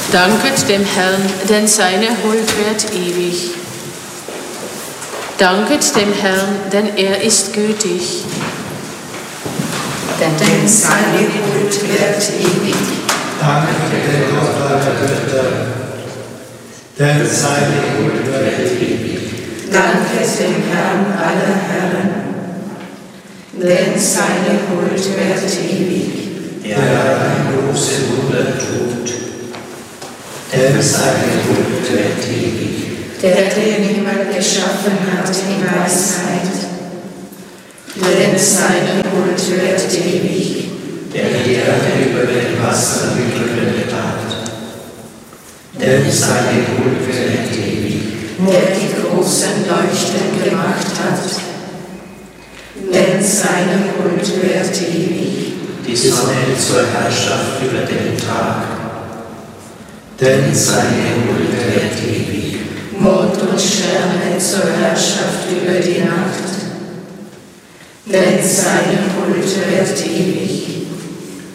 Danket dem Herrn, denn seine Huld währt ewig. Danket dem Herrn, denn er ist gütig. Denn seine Huld währt ewig. Danket dem Gott aller Götter, denn seine Huld währt ewig. Danket dem Herrn aller Herren, denn seine Huld währt ewig. Der ein großes Wunder tut, denn seine Huld währt ewig. Der den Himmel geschaffen hat in Weisheit, denn seine Huld währt ewig. Der die Erde über den Wasser gegründet hat, denn seine Huld währt ewig. Der die großen Leuchten gemacht hat, denn seine Huld währt ewig. Die Sonne zur Herrschaft über den Tag, denn seine Huld währt ewig. Mond und Sterne zur Herrschaft über die Nacht, denn seine Huld währt ewig.